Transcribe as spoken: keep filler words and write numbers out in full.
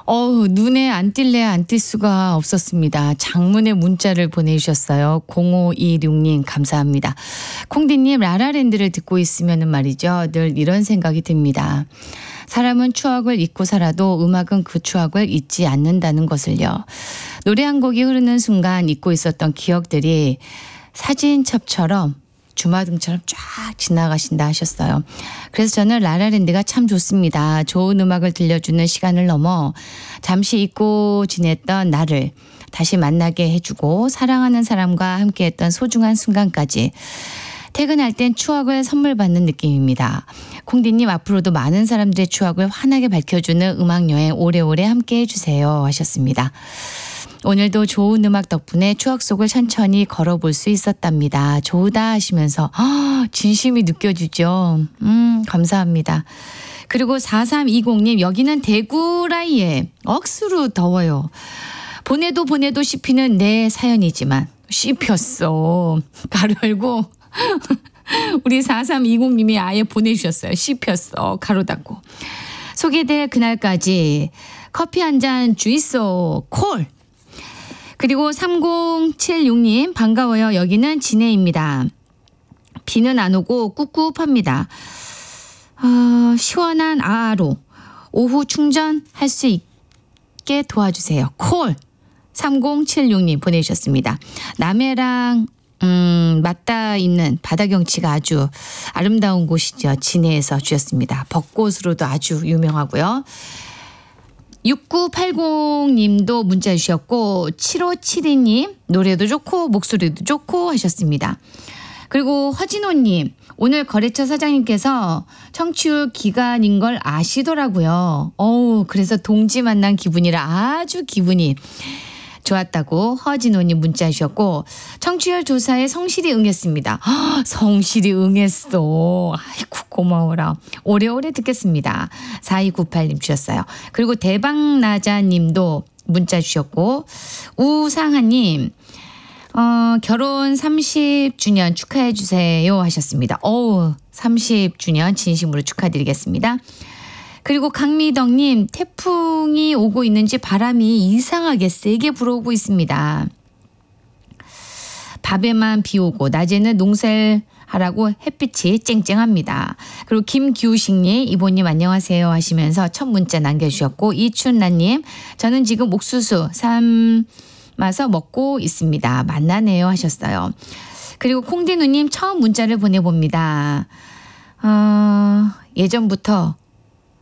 어우, 눈에 안 띌래 안 띌 수가 없었습니다. 장문의 문자를 보내주셨어요. 공오이육 님 감사합니다. 콩디님, 라라랜드를 듣고 있으면 말이죠. 늘 이런 생각이 듭니다. 사람은 추억을 잊고 살아도 음악은 그 추억을 잊지 않는다는 것을요. 노래 한 곡이 흐르는 순간 잊고 있었던 기억들이 사진첩처럼 주마등처럼 쫙 지나가신다 하셨어요. 그래서 저는 라라랜드가 참 좋습니다. 좋은 음악을 들려주는 시간을 넘어 잠시 잊고 지냈던 나를 다시 만나게 해주고 사랑하는 사람과 함께했던 소중한 순간까지 퇴근할 땐 추억을 선물 받는 느낌입니다. 콩디님, 앞으로도 많은 사람들의 추억을 환하게 밝혀주는 음악여행 오래오래 함께 해주세요 하셨습니다. 오늘도 좋은 음악 덕분에 추억 속을 천천히 걸어볼 수 있었답니다. 좋다 하시면서 진심이 느껴지죠. 음, 감사합니다. 그리고 사삼이공 님, 여기는 대구라이에 억수로 더워요. 보내도 보내도 씹히는 내 사연이지만 씹혔어. 가로 열고 우리 사삼이공 님이 아예 보내주셨어요. 씹혔어. 가로 닫고. 소개될 그날까지 커피 한 잔 주이소 콜. 그리고 삼공칠육 님 반가워요. 여기는 진해입니다. 비는 안 오고 꿉꿉합니다. 어, 시원한 아아로 오후 충전할 수 있게 도와주세요. 콜. 삼공칠육 님 보내주셨습니다. 남해랑 음, 맞닿아 있는 바다 경치가 아주 아름다운 곳이죠. 진해에서 주셨습니다. 벚꽃으로도 아주 유명하고요. 육구팔공 님도 문자 주셨고 칠오칠이 님 노래도 좋고 목소리도 좋고 하셨습니다. 그리고 허진호 님, 오늘 거래처 사장님께서 청취율 기간인 걸 아시더라고요. 어우, 그래서 동지 만난 기분이라 아주 기분이 좋았다고 허진호님 문자 주셨고 청취율 조사에 성실히 응했습니다. 허, 성실히 응했어. 아이고 고마워라. 오래오래 듣겠습니다. 사이구팔 님 주셨어요. 그리고 대박나자님도 문자 주셨고 우상하님 어, 결혼 삼십 주년 축하해 주세요 하셨습니다. 어우, 삼십 주년 진심으로 축하드리겠습니다. 그리고 강미덕님, 태풍이 오고 있는지 바람이 이상하게 세게 불어오고 있습니다. 밤에만 비 오고 낮에는 농사를 하라고 햇빛이 쨍쨍합니다. 그리고 김규식님, 이보님 안녕하세요 하시면서 첫 문자 남겨주셨고 이춘나님, 저는 지금 옥수수 삶아서 먹고 있습니다. 만나네요 하셨어요. 그리고 콩디누님 처음 문자를 보내봅니다. 어, 예전부터